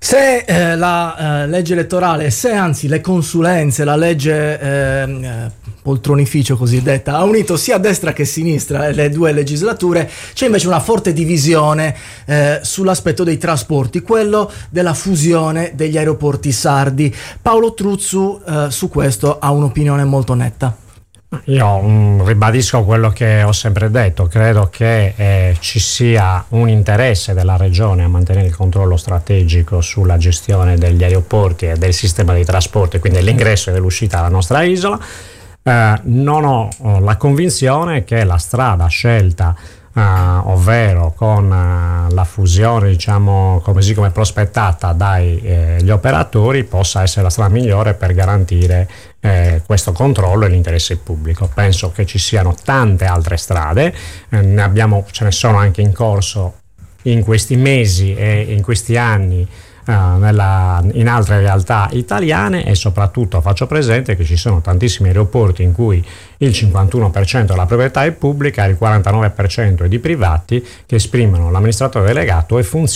Se la legge elettorale, se anzi le consulenze, la legge poltronificio cosiddetta, ha unito sia destra che sinistra le due legislature, c'è invece una forte divisione sull'aspetto dei trasporti, quello della fusione degli aeroporti sardi. Paolo Truzzu su questo ha un'opinione molto netta. Io ribadisco quello che ho sempre detto, credo che ci sia un interesse della regione a mantenere il controllo strategico sulla gestione degli aeroporti e del sistema dei trasporti, quindi dell'ingresso e dell'uscita dalla nostra isola. Non ho la convinzione che la strada scelta, ovvero con la fusione, diciamo così come prospettata dagli operatori, possa essere la strada migliore per garantire questo controllo e l'interesse pubblico. Penso che ci siano tante altre strade, ce ne sono anche in corso in questi mesi e in questi anni in altre realtà italiane, e soprattutto faccio presente che ci sono tantissimi aeroporti in cui il 51% della proprietà è pubblica e il 49% è di privati, che esprimono l'amministratore delegato e funzionano